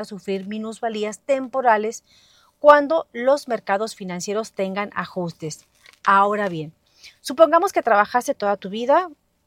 sufrir minusvalías temporales cuando los mercados financieros tengan ajustes. Ahora bien, supongamos que trabajaste toda tu vida,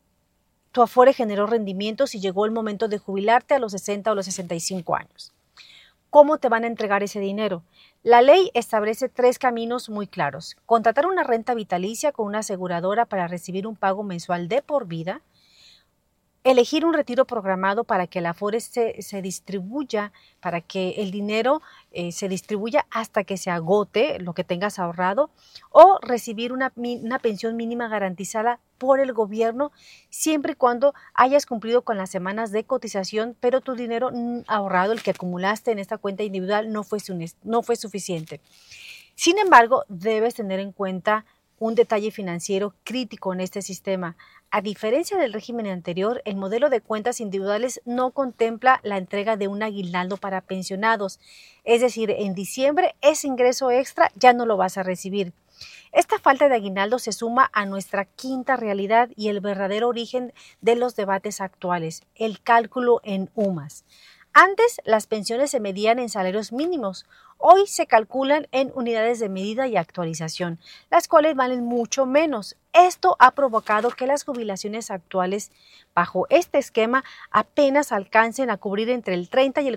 tu Afore generó rendimientos y llegó el momento de jubilarte a los 60 o los 65 años. ¿Cómo te van a entregar ese dinero? La ley establece 3 caminos muy claros. Contratar una renta vitalicia con una aseguradora para recibir un pago mensual de por vida. Elegir un retiro programado para que la Afore se distribuya, para que el dinero se distribuya hasta que se agote lo que tengas ahorrado, o recibir una pensión mínima garantizada por el gobierno siempre y cuando hayas cumplido con las semanas de cotización, pero tu dinero ahorrado, el que acumulaste en esta cuenta individual, no fue suficiente. Sin embargo, debes tener en cuenta un detalle financiero crítico en este sistema. A diferencia del régimen anterior, el modelo de cuentas individuales no contempla la entrega de un aguinaldo para pensionados. Es decir, en diciembre ese ingreso extra ya no lo vas a recibir. Esta falta de aguinaldo se suma a nuestra quinta realidad y el verdadero origen de los debates actuales, el cálculo en UMAS. Antes las pensiones se medían en salarios mínimos, hoy se calculan en unidades de medida y actualización, las cuales valen mucho menos. Esto ha provocado que las jubilaciones actuales bajo este esquema apenas alcancen a cubrir entre el 30 y el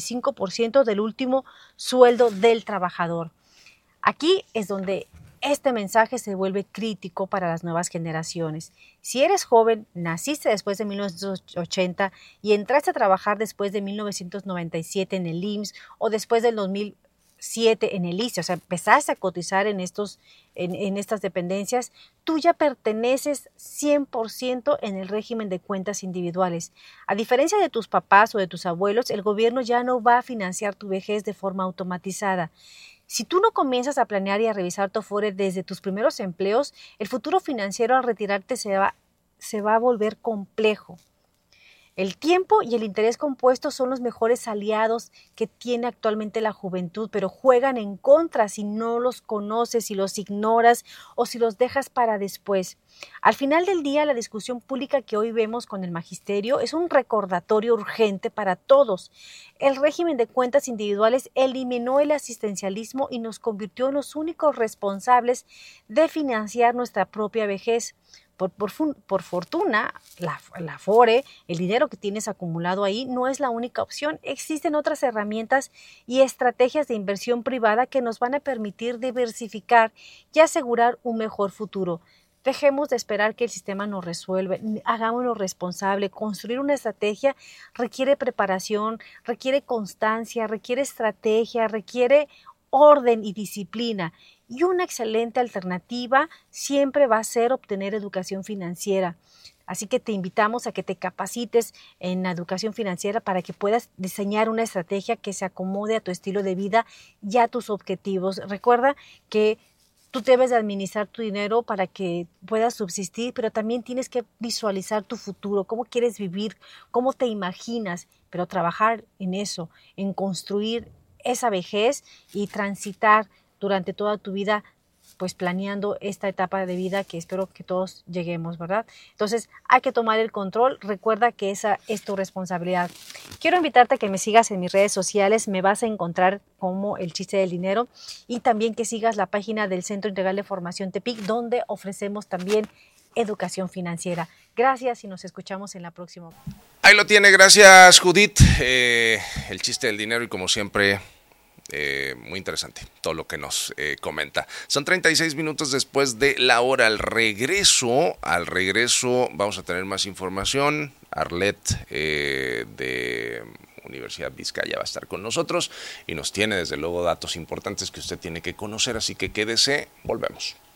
45% del último sueldo del trabajador. Aquí es donde este mensaje se vuelve crítico para las nuevas generaciones. Si eres joven, naciste después de 1980 y entraste a trabajar después de 1997 en el IMSS o después del 2007 en el ISSSTE, o sea, empezaste a cotizar en estas dependencias, tú ya perteneces 100% en el régimen de cuentas individuales. A diferencia de tus papás o de tus abuelos, el gobierno ya no va a financiar tu vejez de forma automatizada. Si tú no comienzas a planear y a revisar tu Afore desde tus primeros empleos, el futuro financiero al retirarte se va a volver complejo. El tiempo y el interés compuesto son los mejores aliados que tiene actualmente la juventud, pero juegan en contra si no los conoces, si los ignoras o si los dejas para después. Al final del día, la discusión pública que hoy vemos con el magisterio es un recordatorio urgente para todos. El régimen de cuentas individuales eliminó el asistencialismo y nos convirtió en los únicos responsables de financiar nuestra propia vejez. Por fortuna, la Afore, el dinero que tienes acumulado ahí, no es la única opción. Existen otras herramientas y estrategias de inversión privada que nos van a permitir diversificar y asegurar un mejor futuro. Dejemos de esperar que el sistema nos resuelva, hagámonos responsable. Construir una estrategia requiere preparación, requiere constancia, requiere estrategia, requiere orden y disciplina. Y una excelente alternativa siempre va a ser obtener educación financiera. Así que te invitamos a que te capacites en la educación financiera para que puedas diseñar una estrategia que se acomode a tu estilo de vida y a tus objetivos. Recuerda que tú debes de administrar tu dinero para que puedas subsistir, pero también tienes que visualizar tu futuro, cómo quieres vivir, cómo te imaginas, pero trabajar en eso, en construir esa vejez y transitar durante toda tu vida, pues planeando esta etapa de vida que espero que todos lleguemos, ¿verdad? Entonces hay que tomar el control, recuerda que esa es tu responsabilidad. Quiero invitarte a que me sigas en mis redes sociales, me vas a encontrar como El Chiste del Dinero y también que sigas la página del Centro Integral de Formación Tepic, donde ofrecemos también educación financiera. Gracias y nos escuchamos en la próxima. Ahí lo tiene, gracias Judith. El Chiste del Dinero y como siempre, muy interesante todo lo que nos comenta. Son 36 minutos después de la hora. Al regreso vamos a tener más información. Arlet de Universidad Vizcaya va a estar con nosotros y nos tiene desde luego datos importantes que usted tiene que conocer, así que quédese, volvemos.